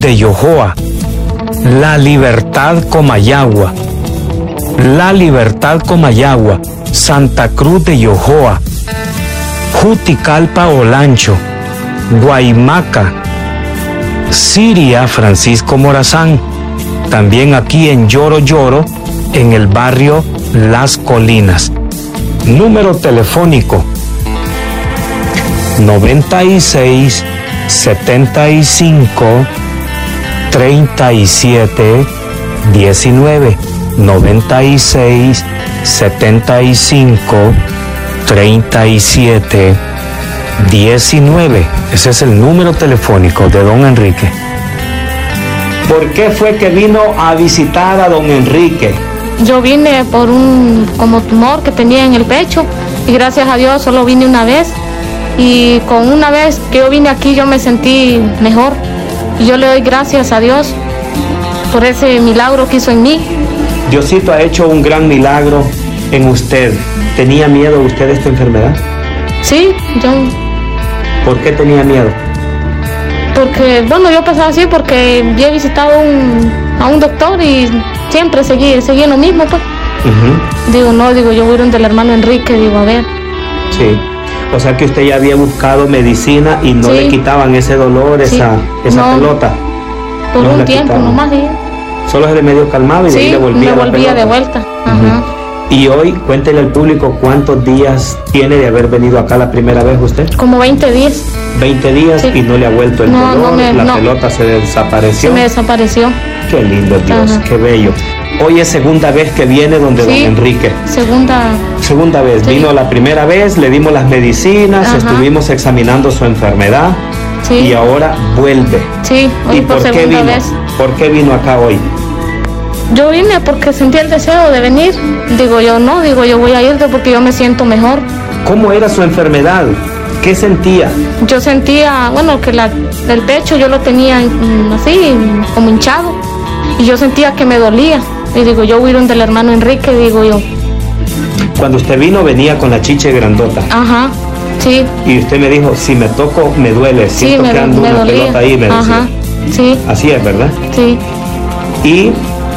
de Yojoa, La Libertad, Comayagua, La Libertad, Comayagua, Santa Cruz de Yojoa, Juticalpa, Olancho, Guaymaca, Siria, Francisco Morazán, también aquí en Lloro Lloro, en el barrio Las Colinas. Número telefónico 96 75 37 19, 96 75 37 19. Ese es el número telefónico de don Enrique. ¿Por qué fue que vino a visitar a don Enrique? Yo vine por un como tumor que tenía en el pecho y gracias a Dios solo vine una vez, y con una vez que yo vine aquí yo me sentí mejor y yo le doy gracias a Dios por ese milagro que hizo en mí. Diosito ha hecho un gran milagro en usted. ¿Tenía miedo usted de esta enfermedad? Sí, yo. ¿Por qué tenía miedo? Porque, bueno, yo pensaba así porque yo he visitado a un doctor y siempre seguí en lo mismo, pues. Digo, no, yo voy a ir donde el hermano Enrique, digo, a ver. Sí, o sea que usted ya había buscado medicina y no le quitaban ese dolor, esa pelota. Por un tiempo nomás, sí. Solo se le medio calmado y de ahí le volvía me volvía de vuelta. Y hoy, cuéntele al público cuántos días tiene de haber venido acá la primera vez usted. Como 20 días. 20 días y no le ha vuelto el dolor, la pelota se desapareció. Se me desapareció. Qué lindo, Dios, qué bello. Hoy es segunda vez que viene donde don Enrique. Segunda vez. Vino la primera vez, le dimos las medicinas, estuvimos examinando su enfermedad y ahora vuelve. Sí, hoy por segunda vez. ¿Por qué vino acá hoy? Yo vine porque sentí el deseo de venir. Digo, yo voy a ir porque yo me siento mejor. ¿Cómo era su enfermedad? ¿Qué sentía? Yo sentía, que el pecho yo lo tenía así, como hinchado. Y yo sentía que me dolía. Y digo, yo voy a ir donde el hermano Enrique, digo yo. Cuando usted vino, venía con la chiche grandota. Ajá, sí. Y usted me dijo, si me toco, me duele. Siento que ando una pelota ahí, me decía. Ajá, sí. Así es, ¿verdad? Sí. Y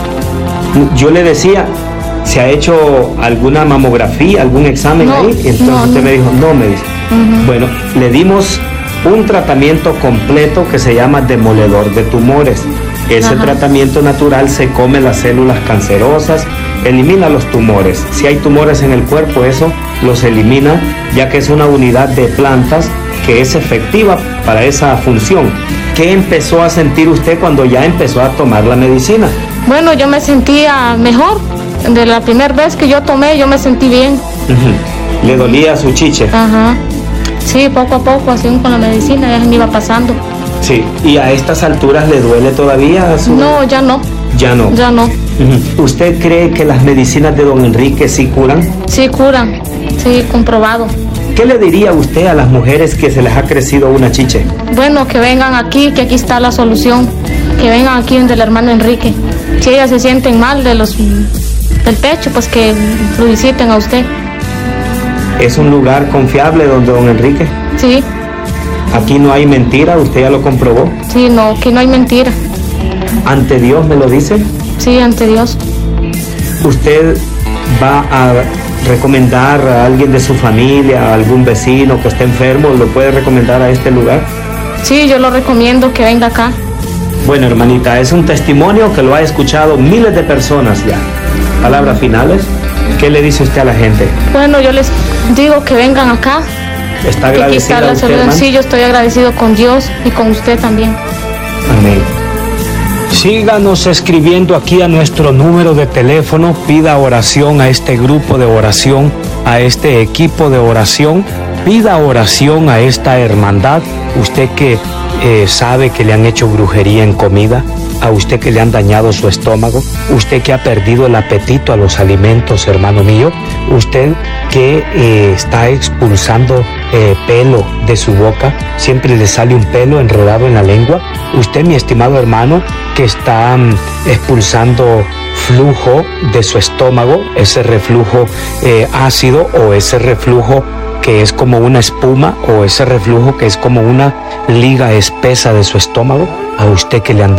yo le decía, ¿se ha hecho alguna mamografía, algún examen ahí? Y entonces usted me dijo, no, me dice. Bueno, le dimos un tratamiento completo que se llama demoledor de tumores. Ese tratamiento natural se come las células cancerosas, elimina los tumores. Si hay tumores en el cuerpo, eso los elimina, ya que es una unidad de plantas que es efectiva para esa función. ¿Qué empezó a sentir usted cuando ya empezó a tomar la medicina? Bueno, yo me sentía mejor. De la primera vez que yo tomé, yo me sentí bien. ¿Le dolía su chiche? Sí, poco a poco, así con la medicina, ya se me iba pasando. Sí, ¿y a estas alturas le duele todavía? No, ya no. ¿Ya no? Ya no. ¿Usted cree que las medicinas de don Enrique sí curan? Sí, curan. Sí, comprobado. ¿Qué le diría usted a las mujeres que se les ha crecido una chiche? Bueno, que vengan aquí, que aquí está la solución. Que vengan aquí donde el hermano Enrique. Si ellas se sienten mal del pecho, pues que lo visiten a usted. ¿Es un lugar confiable donde don Enrique? Sí. ¿Aquí no hay mentira? ¿Usted ya lo comprobó? Sí, no, aquí no hay mentira. ¿Ante Dios me lo dice? Sí, ante Dios. ¿Usted va a recomendar a alguien de su familia, a algún vecino que esté enfermo, lo puede recomendar a este lugar? Sí, yo lo recomiendo que venga acá. Bueno, hermanita, es un testimonio que lo ha escuchado miles de personas ya. Palabras finales, ¿qué le dice usted a la gente? Bueno, yo les digo que vengan acá. ¿Está agradecida a usted, hermano? Sí, yo estoy agradecido con Dios y con usted también. Amén. Síganos escribiendo aquí a nuestro número de teléfono, pida oración a este grupo de oración, a este equipo de oración, pida oración a esta hermandad. Usted que sabe que le han hecho brujería en comida, a usted que le han dañado su estómago, usted que ha perdido el apetito a los alimentos, hermano mío, usted que está expulsando pelo de su boca, siempre le sale un pelo enredado en la lengua, usted, mi estimado hermano, que está expulsando flujo de su estómago, ese reflujo ácido o ese reflujo que es como una espuma o ese reflujo que es como una liga espesa de su estómago, a usted que le han